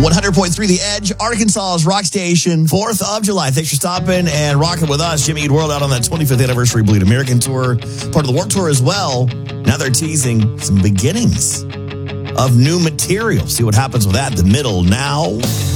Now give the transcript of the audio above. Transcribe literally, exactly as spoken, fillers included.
one hundred point three The Edge, Arkansas's rock station, fourth of July. Thanks for stopping and rocking with us. Jimmy Eat World out on that twenty-fifth anniversary Bleed American tour, part of the Warped Tour as well. Now they're teasing some beginnings of new material. See what happens with that. The middle now.